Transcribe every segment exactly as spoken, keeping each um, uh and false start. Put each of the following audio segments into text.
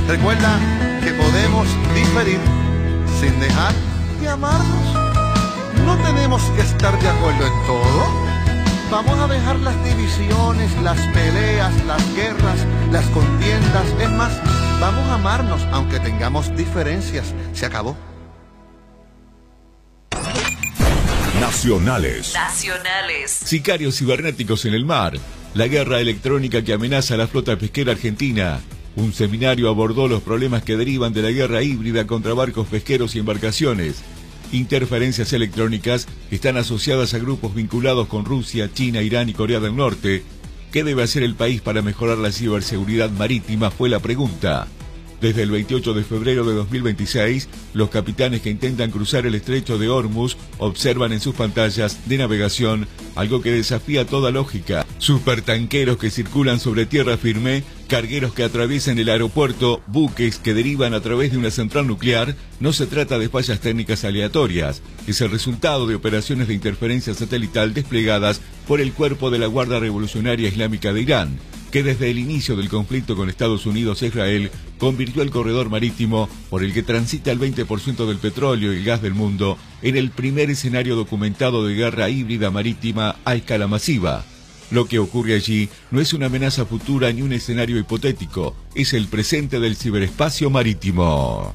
Recuerda que podemos diferir sin dejar de amarnos. No tenemos que estar de acuerdo en todo. Vamos a dejar las divisiones, las peleas, las guerras, las contiendas. Es más, vamos a amarnos aunque tengamos diferencias. Se acabó. Nacionales. Nacionales. Sicarios cibernéticos en el mar. La guerra electrónica que amenaza a la flota pesquera argentina. Un seminario abordó los problemas que derivan de la guerra híbrida contra barcos pesqueros y embarcaciones. Interferencias electrónicas están asociadas a grupos vinculados con Rusia, China, Irán y Corea del Norte. ¿Qué debe hacer el país para mejorar la ciberseguridad marítima? Fue la pregunta. Desde el veintiocho de febrero de dos mil veintiséis, los capitanes que intentan cruzar el estrecho de Hormuz observan en sus pantallas de navegación algo que desafía toda lógica. Supertanqueros que circulan sobre tierra firme, cargueros que atraviesan el aeropuerto, buques que derivan a través de una central nuclear. No se trata de fallas técnicas aleatorias, es el resultado de operaciones de interferencia satelital desplegadas por el Cuerpo de la Guardia Revolucionaria Islámica de Irán, que desde el inicio del conflicto con Estados Unidos e Israel convirtió el corredor marítimo por el que transita el veinte por ciento del petróleo y el gas del mundo en el primer escenario documentado de guerra híbrida marítima a escala masiva. Lo que ocurre allí no es una amenaza futura ni un escenario hipotético, es el presente del ciberespacio marítimo.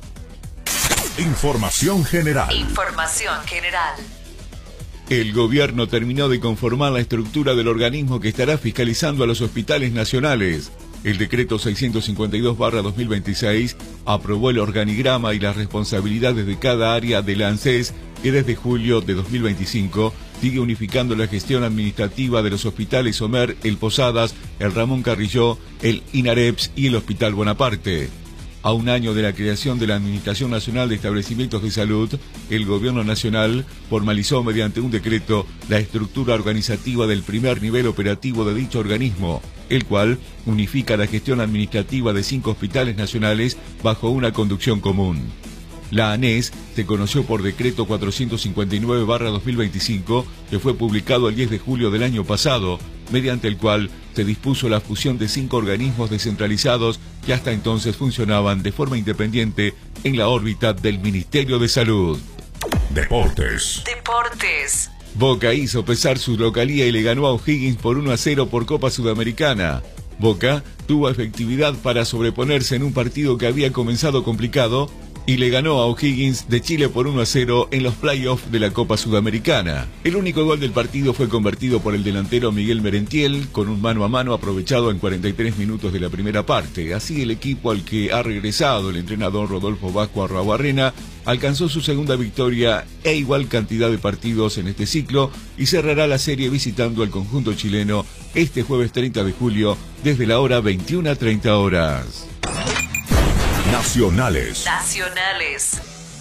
Información general. Información general. El gobierno terminó de conformar la estructura del organismo que estará fiscalizando a los hospitales nacionales. El decreto seiscientos cincuenta y dos barra dos mil veintiséis aprobó el organigrama y las responsabilidades de cada área de la ANSES, que desde julio de dos mil veinticinco sigue unificando la gestión administrativa de los hospitales Somer, el Posadas, el Ramón Carrillo, el INAREPS y el Hospital Bonaparte. A un año de la creación de la Administración Nacional de Establecimientos de Salud, el Gobierno Nacional formalizó mediante un decreto la estructura organizativa del primer nivel operativo de dicho organismo, el cual unifica la gestión administrativa de cinco hospitales nacionales bajo una conducción común. La ANES se conoció por decreto cuatrocientos cincuenta y nueve barra dos mil veinticinco, que fue publicado el diez de julio del año pasado, mediante el cual se dispuso la fusión de cinco organismos descentralizados que hasta entonces funcionaban de forma independiente en la órbita del Ministerio de Salud. Deportes. Deportes. Boca hizo pesar su localía y le ganó a O'Higgins por uno a cero por Copa Sudamericana. Boca tuvo efectividad para sobreponerse en un partido que había comenzado complicado y le ganó a O'Higgins de Chile por uno a cero en los playoffs de la Copa Sudamericana. El único gol del partido fue convertido por el delantero Miguel Merentiel con un mano a mano aprovechado en cuarenta y tres minutos de la primera parte. Así el equipo al que ha regresado el entrenador Rodolfo Vasco Arruabarrena alcanzó su segunda victoria e igual cantidad de partidos en este ciclo y cerrará la serie visitando al conjunto chileno este jueves treinta de julio desde la hora veintiuna treinta horas. Nacionales. Nacionales.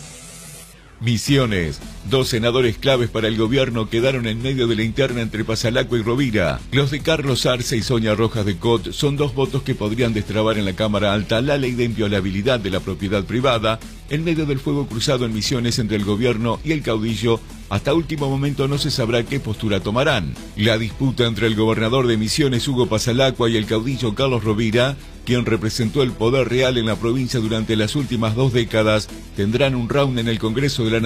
Misiones. Dos senadores claves para el gobierno quedaron en medio de la interna entre Pasalaco y Rovira. Los de Carlos Arce y Sonia Rojas de Cot son dos votos que podrían destrabar en la Cámara Alta la ley de inviolabilidad de la propiedad privada en medio del fuego cruzado en Misiones entre el gobierno y el caudillo. Hasta último momento no se sabrá qué postura tomarán. La disputa entre el gobernador de Misiones, Hugo Pasalacqua, y el caudillo Carlos Rovira, quien representó el poder real en la provincia durante las últimas dos décadas, tendrán un round en el Congreso de la